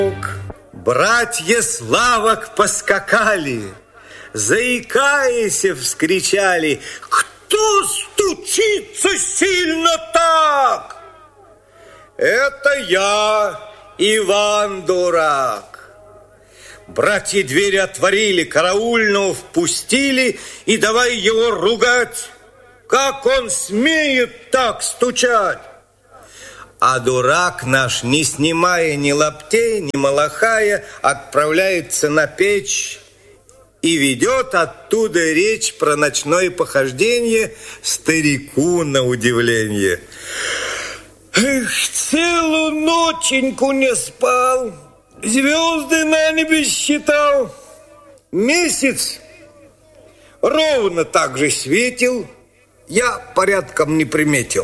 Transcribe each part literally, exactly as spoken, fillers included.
Братья Славок поскакали, заикаясь, вскричали: «Кто стучится сильно так?» «Это я, Иван Дурак». Братья двери отворили, караульного впустили и давай его ругать. Как он смеет так стучать? А дурак наш, не снимая ни лаптей, ни малахая, отправляется на печь и ведет оттуда речь про ночное похождение старику на удивление. Эх, целую ноченьку не спал, звезды на небе считал, месяц ровно так же светил, я порядком не приметил.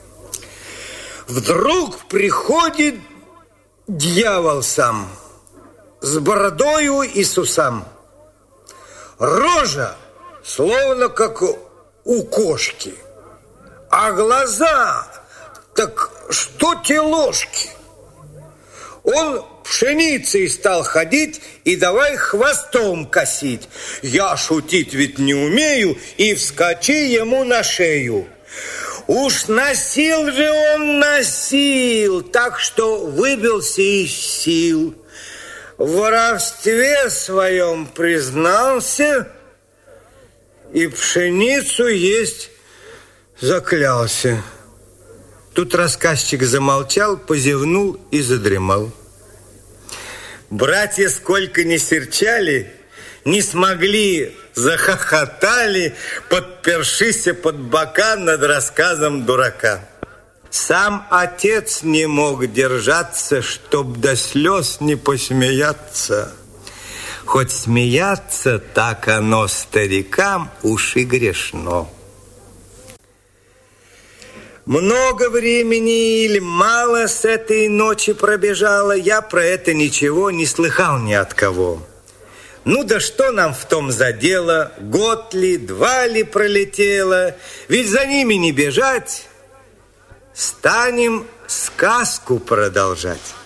Вдруг приходит дьявол сам, с бородою и с усам. Рожа словно как у кошки, а глаза так что те ложки. Он пшеницей стал ходить и давай хвостом косить. Я шутить ведь не умею, и вскочи ему на шею. Уж носил же он носил, так что выбился из сил. В воровстве своем признался и пшеницу есть заклялся. Тут рассказчик замолчал, позевнул и задремал. Братья сколько ни серчали, не смогли, захохотали, подпершися под бока над рассказом дурака. Сам отец не мог держаться, чтоб до слез не посмеяться. Хоть смеяться, так оно старикам уж и грешно. Много времени или мало с этой ночи пробежало, я про это ничего не слыхал ни от кого. Ну да что нам в том за дело, год ли, два ли пролетело, ведь за ними не бежать, станем сказку продолжать.